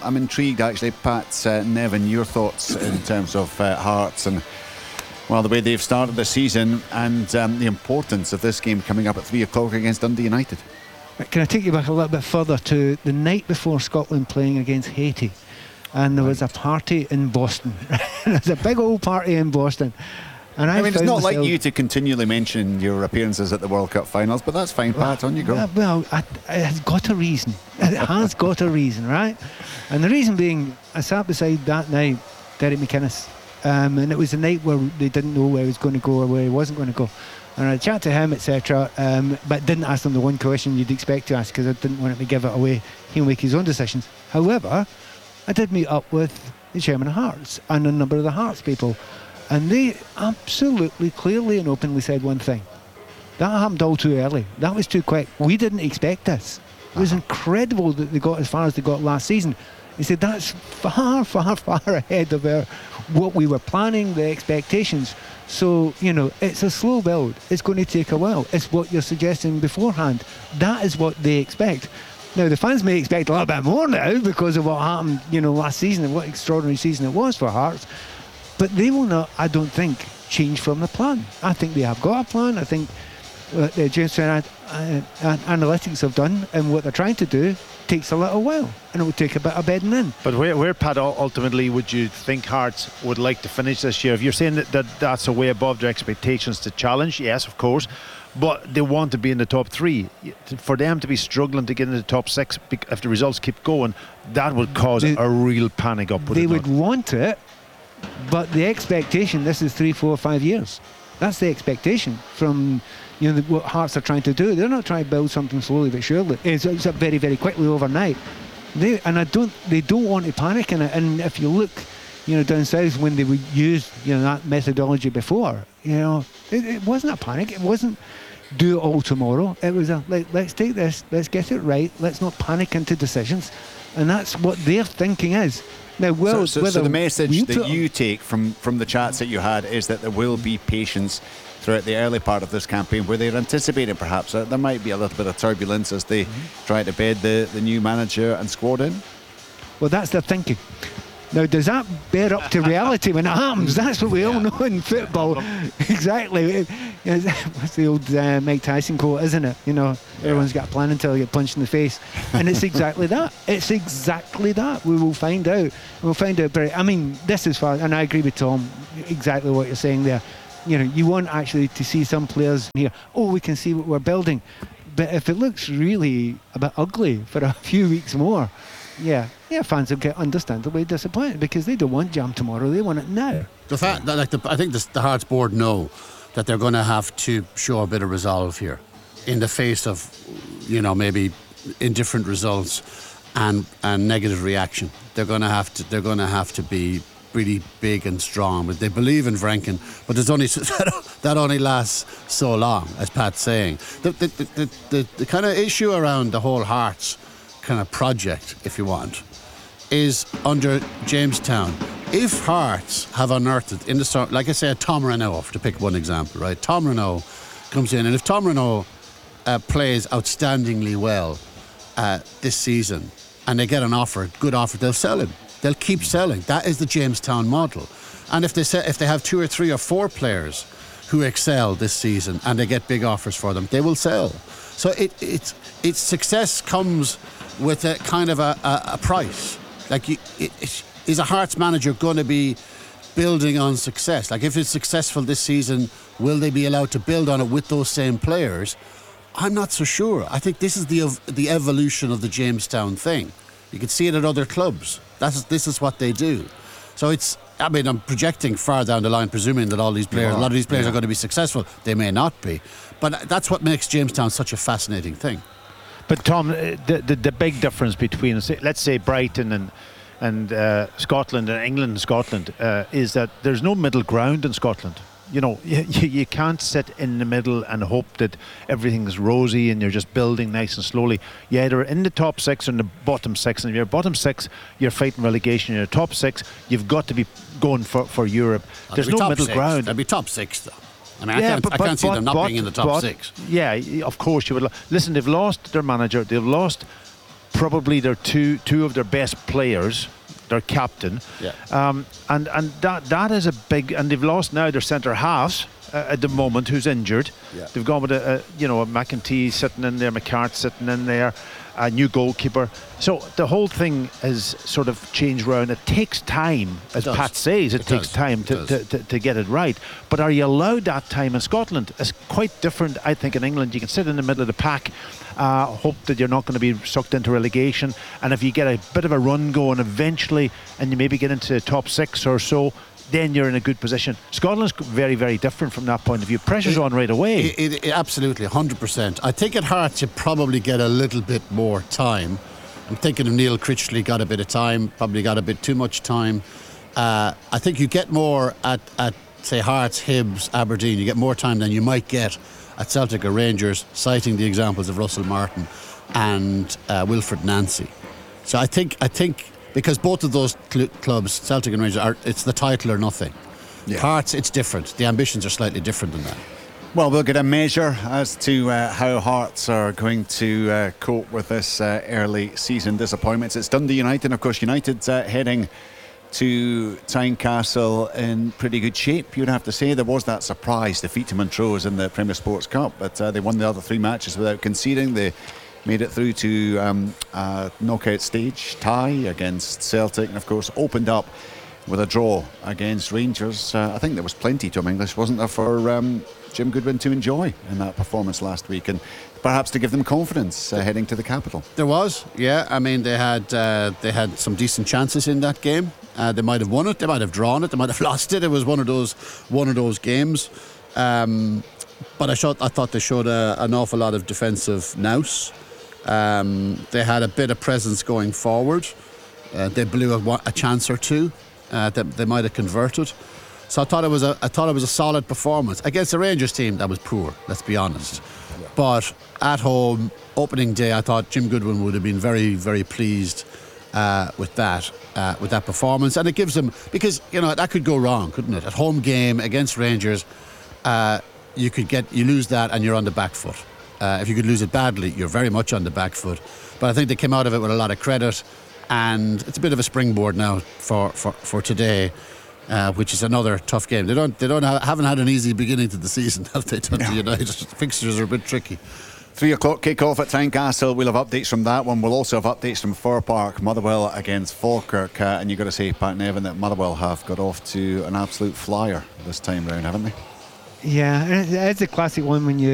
I'm intrigued actually, Pat, Nevin, your thoughts in terms of Hearts and the way they've started the season and the importance of this game coming up at 3 o'clock against Dundee United. Can I take you back a little bit further to the night before Scotland playing against Haiti? And there was a party in Boston. There was a big old party in Boston. And I mean, it's not like you to continually mention your appearances at the World Cup finals, but that's fine, Pat, on you go. Well, it has got a reason. It has got a reason, right? And the reason being, I sat beside that night Derek McInnes, and it was a night where they didn't know where he was going to go or where he wasn't going to go. And I chatted to him, etc., but didn't ask him the one question you'd expect to ask because I didn't want him to give it away. He'll make his own decisions. However, I did meet up with the chairman of Hearts and a number of the Hearts people, and they absolutely clearly and openly said one thing: that happened all too early. That was too quick. We didn't expect this. It was incredible that they got as far as they got last season. He said that's far, far, far ahead of what we were planning, the expectations. So, it's a slow build. It's going to take a while. It's what you're suggesting beforehand. That is what they expect. Now, the fans may expect a little bit more now because of what happened, last season and what extraordinary season it was for Hearts. But they will not, I don't think, change from the plan. I think they have got a plan. I think what the Jamestown Analytics have done and what they're trying to do takes a little while, and it will take a bit of bedding in. But where Pat, ultimately would you think Hearts would like to finish this year? If you're saying that's a way above their expectations to challenge, yes, of course, but they want to be in the top 3. For them to be struggling to get into the top 6, if the results keep going, that would cause a real panic up. They would want it, but the expectation, this is 3, 4, 5 years. That's the expectation from what Hearts are trying to do. They're not trying to build something slowly but surely. It's up very, very quickly overnight. They don't want to panic in it. And if you look, down south when they would use that methodology before, it wasn't a panic. It wasn't do it all tomorrow. It was let's take this, let's get it right, let's not panic into decisions. And that's what their thinking is. Now, so the message that you take from the chats that you had is that there will be patience throughout the early part of this campaign, where they're anticipating perhaps there might be a little bit of turbulence as they try to bed the new manager and squad in. Well, that's their thinking. Now, does that bear up to reality when it happens? That's what we all know in football. Exactly. What's the old Mike Tyson quote, isn't it? Everyone's got a plan until they get punched in the face. And it's exactly that. It's exactly that. We will find out. We'll find out. But I mean, this is far, and I agree with Tom, exactly what you're saying there. You want actually to see some players here, we can see what we're building. But if it looks really a bit ugly for a few weeks more, fans will get understandably disappointed because they don't want Jam tomorrow, they want it now. The fact that I think the Hearts board know that they're going to have to show a bit of resolve here in the face of maybe indifferent results and negative reaction. They're going to have to be really big and strong. But they believe in Vrenken, but there's only that only lasts so long, as Pat's saying. The kind of issue around the whole Hearts kind of project, if you want, is under Jamestown. If Hearts have unearthed it in the start, like I said, Tom Renault, to pick one example, right? Tom Renault comes in, and if Tom Renault plays outstandingly well this season, and they get an offer, good offer, they'll sell him. They'll keep selling. That is the Jamestown model. And if they have 2 or 3 or 4 players who excel this season and they get big offers for them, they will sell. So its success comes with a kind of a price. Like, is a Hearts manager going to be building on success? Like, if it's successful this season, will they be allowed to build on it with those same players? I'm not so sure. I think this is the evolution of the Jamestown thing. You can see it at other clubs. This is what they do. So I'm projecting far down the line, presuming that a lot of these players are going to be successful. They may not be. But that's what makes Jamestown such a fascinating thing. But Tom, the big difference between, let's say, Brighton and Scotland and England and Scotland is that there's no middle ground in Scotland. You can't sit in the middle and hope that everything's rosy and you're just building nice and slowly. You're either in the top 6 or in the bottom 6, and if you're bottom 6, you're fighting relegation. You're top 6, you've got to be going for Europe. There's no middle ground. They'll be top 6 though. I mean, I can't see them not being in the top 6. Yeah, of course you would. Listen, they've lost their manager. They've lost probably their two of their best players, their captain. Yeah. And that is a big, and they've lost now their centre halves at the moment, who's injured. Yeah. They've gone with a McEntee sitting in there, McCart sitting in there, a new goalkeeper. So the whole thing is sort of changed around. It takes time, as Pat says, it takes time to get it right. But are you allowed that time in Scotland? It's quite different, I think, in England. You can sit in the middle of the pack, hope that you're not going to be sucked into relegation, and if you get a bit of a run going eventually and you maybe get into the top 6 or so, then you're in a good position. Scotland's very, very different from that point of view. Pressure's on right away. It absolutely, 100%. I think at Hearts you probably get a little bit more time. I'm thinking of Neil Critchley got a bit of time, probably got a bit too much time. I think you get more at say Hearts, Hibs, Aberdeen. You get more time than you might get at Celtic or Rangers, citing the examples of Russell Martin and Wilfred Nancy. So I think because both of those clubs, Celtic and Rangers, it's the title or nothing. Yeah. Hearts, it's different. The ambitions are slightly different than that. Well, we'll get a measure as to how Hearts are going to cope with this early season disappointments. It's Dundee United, of course. United heading to Tynecastle in pretty good shape, you'd have to say. There was that surprise defeat to Montrose in the Premier Sports Cup, but they won the other 3 matches without conceding. They made it through to knockout stage tie against Celtic, and of course opened up with a draw against Rangers. I think there was plenty, Tom English, wasn't there, for Jim Goodwin to enjoy in that performance last week, and perhaps to give them confidence heading to the capital. There was, yeah. I mean, they had some decent chances in that game. They might have won it, they might have drawn it, they might have lost it. It was one of those games. But I thought they showed an awful lot of defensive nous. They had a bit of presence going forward. They blew a chance or two that they might have converted. So I thought it was a solid performance against the Rangers team that was poor. Let's be honest. Yeah. But at home, opening day, I thought Jim Goodwin would have been very, very pleased with that performance, and it gives them, because that could go wrong, couldn't it? At home game against Rangers, you lose that and you're on the back foot. If you could lose it badly, you're very much on the back foot. But I think they came out of it with a lot of credit, and it's a bit of a springboard now for today, which is another tough game. They haven't had an easy beginning to the season, have they? Dundee United fixtures are a bit tricky. 3 o'clock kick-off at Tynecastle. We'll have updates from that one. We'll also have updates from Fir Park, Motherwell against Falkirk. And you've got to say, Pat Nevin, that Motherwell have got off to an absolute flyer this time round, haven't they? Yeah, it's a classic one when you